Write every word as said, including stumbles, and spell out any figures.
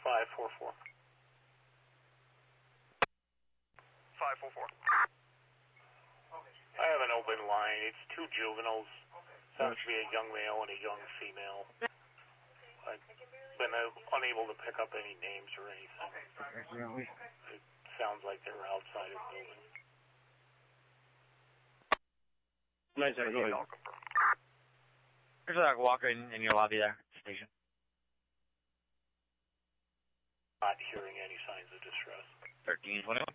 five four four. five four four. I have an open line. It's two juveniles. Sounds to be a young male and a young female. I've been uh, unable to pick up any names or anything. Really? It sounds like they're outside of the building. Nice, go ahead. There's a walker in, in your lobby there, station. Not hearing any signs of distress. thirteen twenty-one.